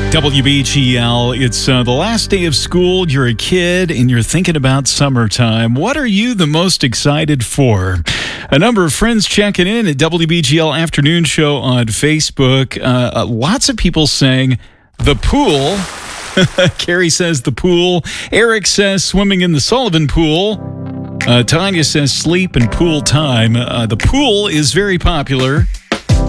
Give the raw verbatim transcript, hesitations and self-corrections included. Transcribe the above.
W B G L, it's uh, the last day of school. You're a kid and you're thinking about summertime. What are you the most excited for? A number of friends checking in at W B G L Afternoon Show on Facebook. Uh, uh, lots of people saying the pool. Carrie says the pool. Eric says swimming in the Sullivan Pool. Uh, Tanya says sleep and pool time. Uh, the pool is very popular.